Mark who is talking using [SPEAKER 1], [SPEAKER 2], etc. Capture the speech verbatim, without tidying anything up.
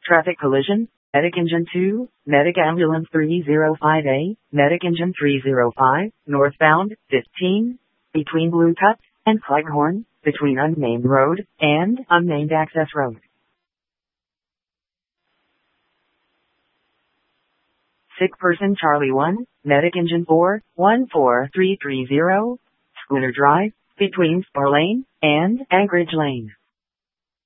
[SPEAKER 1] Traffic collision. Medic Engine two, Medic Ambulance three oh five A, Medic Engine three oh five, northbound, fifteen, between Blue Cut and Cleghorn, between unnamed road and unnamed access road. Sick person Charlie one, Medic Engine four, one four three three zero, Schooner Drive, between Spar Lane and Anchorage Lane.